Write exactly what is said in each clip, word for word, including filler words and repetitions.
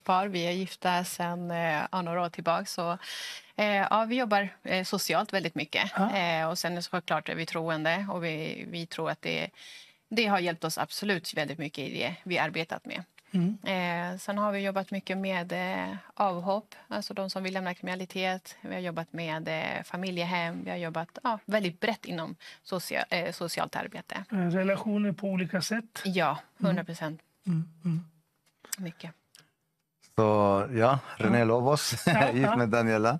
par. Vi är gifta sedan eh, några år tillbaka. Så, eh, ja, vi jobbar eh, socialt väldigt mycket. Ja. Eh, och sen är såklart är vi troende. Och vi, vi tror att det, det har hjälpt oss absolut väldigt mycket i det vi arbetat med. Mm. Eh, sen har vi jobbat mycket med eh, avhopp, alltså de som vill lämna kriminalitet. Vi har jobbat med eh, familjehem. Vi har jobbat ja, väldigt brett inom socia eh, socialt arbete. Eh, Relationer på olika sätt. Ja, hundra procent. Mm. Mm. Mycket. Så ja, René Lovås, Ja, gift ja. med Daniela.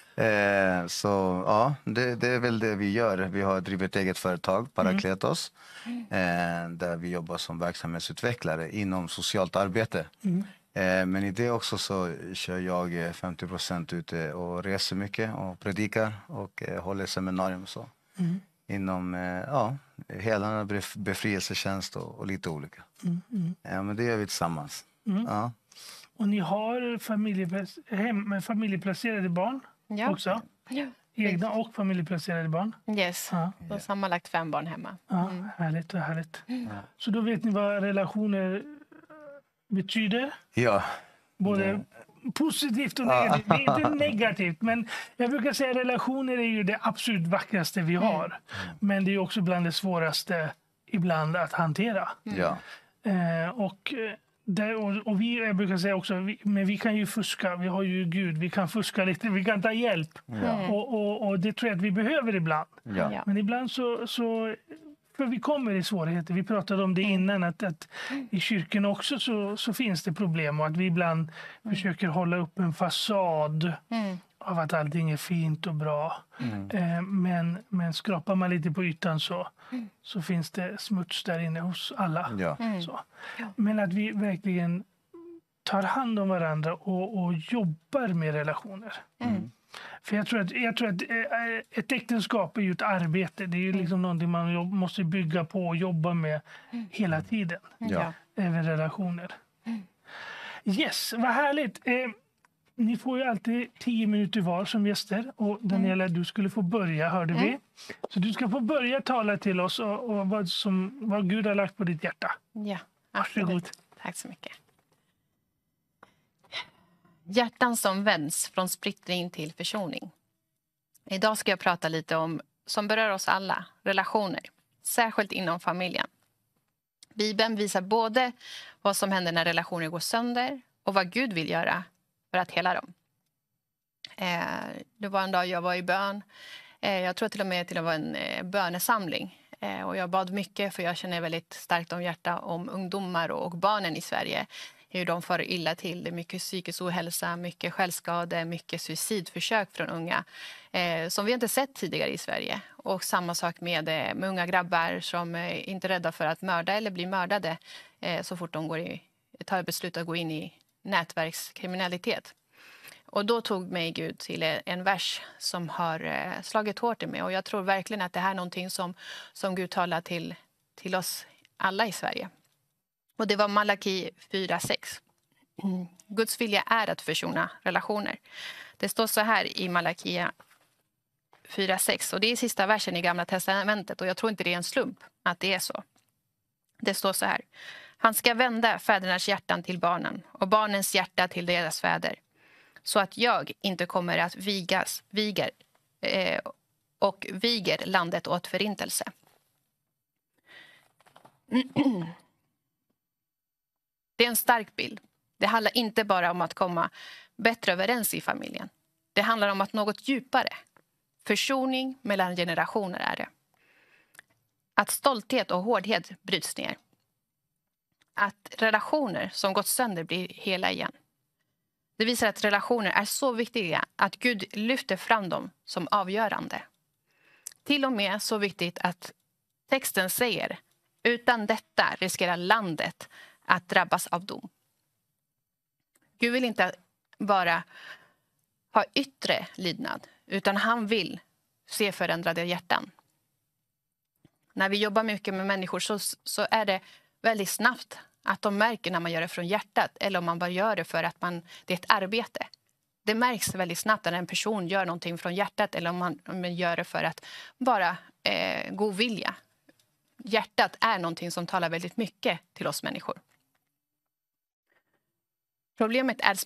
Eh, så ja, det, det är väl det vi gör. Vi har drivit ett eget företag, Parakletos, eh, där vi jobbar som verksamhetsutvecklare inom socialt arbete. Mm. Eh, men i det också så kör jag eh, femtio procent ute och reser mycket och predikar och eh, håller seminarium och så. Mm. Inom eh, ja, hela bef- befrielsetjänst och, och lite olika. Mm. Mm. Ja, men det gör vi tillsammans. Mm. Ja. Och ni har familjeplac- hem- familjeplacerade barn Ja. också? Ja. Egna och familjeplacerade barn? Yes, Ja. så sammanlagt fem barn hemma. Ja, härligt och härligt. Så då vet ni vad relationer betyder? Ja. Både positivt och negativt. Det är inte negativt, men jag brukar säga att relationer är ju det absolut vackraste vi har. Men det är också bland det svåraste ibland att hantera. Ja. Eh, och, eh, där, och, och vi, jag brukar säga också, vi, men vi kan ju fuska, vi har ju Gud, vi kan fuska lite, vi kan ta hjälp. Ja. Och, och, och det tror jag att vi behöver ibland. Ja. Ja. Men ibland så, så för vi kommer i svårigheter. Vi pratade om det innan, att, att i kyrkan också så, så finns det problem och att vi ibland försöker hålla upp en fasad Mm. av att allting är fint och bra. Mm. Eh, men, men skrapar man lite på ytan så, så finns det smuts där inne hos alla. Ja. Mm. Så. Men att vi verkligen tar hand om varandra och, och jobbar med relationer. Mm. För jag tror att, jag tror att eh, ett äktenskap är ju ett arbete. Det är ju liksom någonting man jobb, måste bygga på och jobba med hela tiden. Ja. Även relationer. Yes, vad härligt. Eh, ni får ju alltid tio minuter var som gäster. Och Daniela, du skulle få börja, hörde vi. Så du ska få börja tala till oss och, och vad, som, vad Gud har lagt på ditt hjärta. Ja, Varsågod. absolut. Tack så mycket. Hjärtan som vänds från splittring till försoning. Idag ska jag prata lite om som berör oss alla, relationer, särskilt inom familjen. Bibeln visar både vad som händer när relationer går sönder och vad Gud vill göra för att hela dem. Eh, det var en dag jag var i bön. Eh, jag tror till och med till det var en eh, bönesamling. Eh, och jag bad mycket för jag känner väldigt starkt om hjärta om ungdomar och, och barnen i Sverige. Hur de får illa till. Det är mycket psykisk ohälsa, mycket självskade, mycket suicidförsök från unga. Eh, som vi inte sett tidigare i Sverige. Och samma sak med, eh, med unga grabbar som eh, inte är rädda för att mörda eller bli mördade. Eh, så fort de går i, tar beslut att gå in i nätverkskriminalitet. Och då tog mig Gud till en vers som har eh, slagit hårt i mig. Och jag tror verkligen att det här är någonting som, som Gud talar till, till oss alla i Sverige. Och det var Malaki fyra sex. Mm. Guds vilja är att försona relationer. Det står så här i Malaki fyra sex. Och det är sista versen i Gamla testamentet. Och jag tror inte det är en slump att det är så. Det står så här. Han ska vända fädernas hjärtan till barnen och barnens hjärta till deras fäder. Så att jag inte kommer att vigas, viger, eh, och viger landet åt förintelse. Det är en stark bild. Det handlar inte bara om att komma bättre överens i familjen. Det handlar om att något djupare. Försoning mellan generationer är det. Att stolthet och hårdhet bryts ner. Att relationer som gått sönder blir hela igen. Det visar att relationer är så viktiga att Gud lyfter fram dem som avgörande. Till och med så viktigt att texten säger utan detta riskerar landet att drabbas av dom. Gud vill inte bara ha yttre lydnad utan han vill se förändrade hjärtan. När vi jobbar mycket med människor så, så är det väldigt snabbt att de märker när man gör det från hjärtat eller om man bara gör det för att man, det är ett arbete. Det märks väldigt snabbt när en person gör någonting från hjärtat eller om man, om man gör det för att bara eh, god vilja. Hjärtat är någonting som talar väldigt mycket till oss människor. Problemet är